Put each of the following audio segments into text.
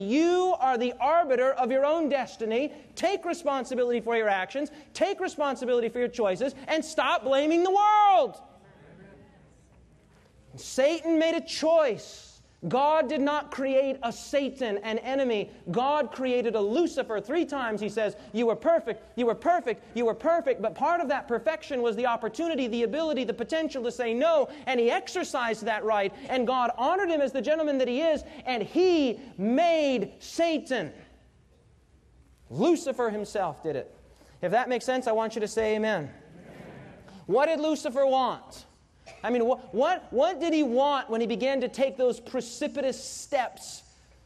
You are the arbiter of your own destiny. Take responsibility for your actions. Take responsibility for your choices. And stop blaming the world. Satan made a choice. God did not create a Satan, an enemy. God created a Lucifer. 3 times he says, you were perfect, you were perfect, you were perfect. But part of that perfection was the opportunity, the ability, the potential to say no. And he exercised that right. And God honored him as the gentleman that he is. And he made Satan. Lucifer himself did it. If that makes sense, I want you to say amen. Amen. What did Lucifer want? I mean, what did he want when he began to take those precipitous steps?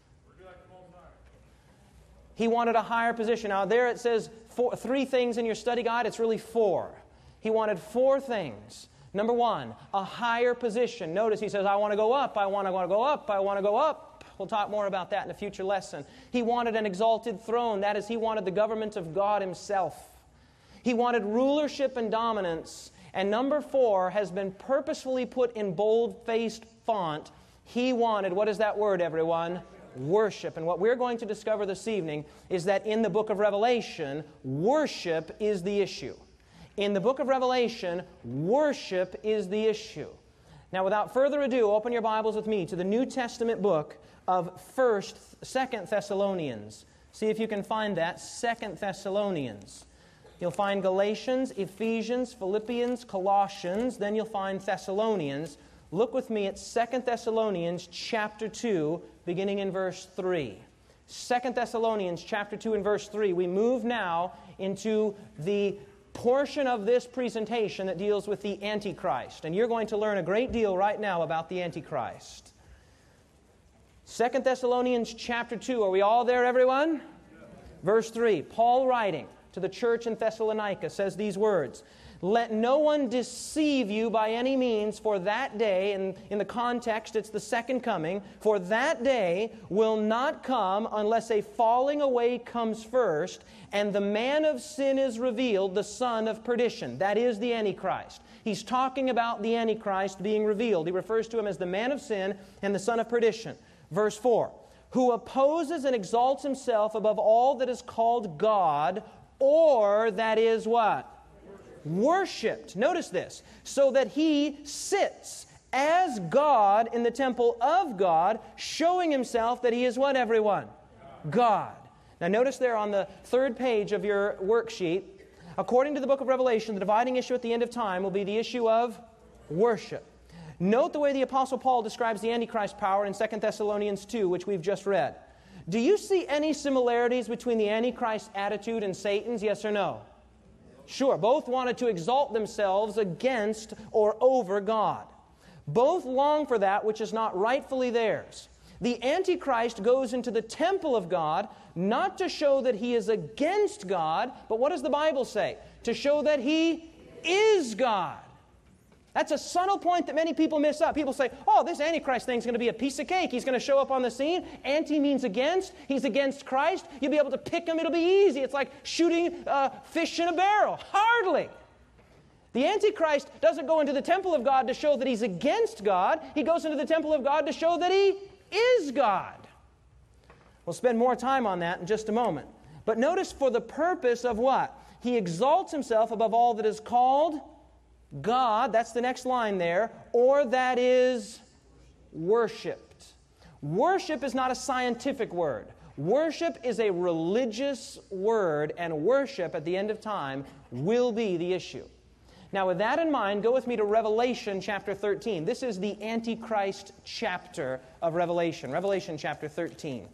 He wanted a higher position. Now, there it says 3 things in your study guide. It's really 4. He wanted 4 things. Number 1, a higher position. Notice he says, I want to go up, I want to go up, I want to go up. We'll talk more about that in a future lesson. He wanted an exalted throne. That is, he wanted the government of God himself. He wanted rulership and dominance. And number 4 has been purposefully put in bold-faced font. He wanted, what is that word, everyone? Worship. And what we're going to discover this evening is that in the book of Revelation, worship is the issue. In the book of Revelation, worship is the issue. Now, without further ado, open your Bibles with me to the New Testament book of 2nd Thessalonians. See if you can find that, 2nd Thessalonians. You'll find Galatians, Ephesians, Philippians, Colossians. Then you'll find Thessalonians. Look with me at 2 Thessalonians chapter 2, beginning in verse 3. 2 Thessalonians chapter 2 and verse 3. We move now into the portion of this presentation that deals with the Antichrist. And you're going to learn a great deal right now about the Antichrist. 2 Thessalonians chapter 2. Are we all there, everyone? Verse 3. Paul writing to the church in Thessalonica says these words, let no one deceive you by any means, for that day, and in the context it's the second coming, for that day will not come unless a falling away comes first, and the man of sin is revealed, the son of perdition. That is the Antichrist. He's talking about the Antichrist being revealed. He refers to him as the man of sin and the son of perdition. Verse 4, who opposes and exalts himself above all that is called God, or that is what? Worshipped. Notice this. So that he sits as God in the temple of God, showing himself that he is what, everyone? God. Now notice there on the 3rd page of your worksheet, according to the book of Revelation, the dividing issue at the end of time will be the issue of worship. Note the way the Apostle Paul describes the Antichrist power in 2 Thessalonians 2, which we've just read. Do you see any similarities between the Antichrist attitude and Satan's, yes or no? Sure, both wanted to exalt themselves against or over God. Both long for that which is not rightfully theirs. The Antichrist goes into the temple of God not to show that he is against God, but what does the Bible say? To show that he is God. That's a subtle point that many people miss up. People say, oh, this Antichrist thing's going to be a piece of cake. He's going to show up on the scene. Anti means against. He's against Christ. You'll be able to pick him. It'll be easy. It's like shooting fish in a barrel. Hardly. The Antichrist doesn't go into the temple of God to show that he's against God. He goes into the temple of God to show that he is God. We'll spend more time on that in just a moment. But notice for the purpose of what? He exalts himself above all that is called God, that's the next line there, or that is worshipped. Worship is not a scientific word. Worship is a religious word, and worship at the end of time will be the issue. Now, with that in mind, go with me to Revelation chapter 13. This is the Antichrist chapter of Revelation. Revelation chapter 13.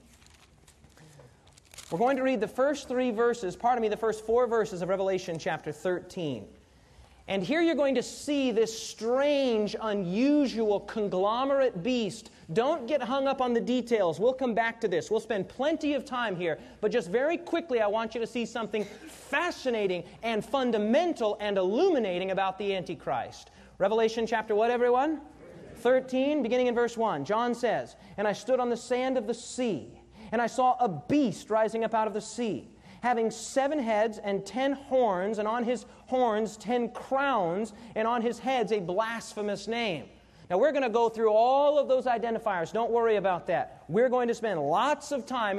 We're going to read the first 4 verses of Revelation chapter 13. And here you're going to see this strange, unusual, conglomerate beast. Don't get hung up on the details. We'll come back to this. We'll spend plenty of time here. But just very quickly, I want you to see something fascinating and fundamental and illuminating about the Antichrist. Revelation chapter what, everyone? 13, beginning in verse 1. John says, and I stood on the sand of the sea, and I saw a beast rising up out of the sea, having 7 heads and 10 horns, and on his horns 10 crowns, and on his heads a blasphemous name. Now, we're going to go through all of those identifiers. Don't worry about that. We're going to spend lots of time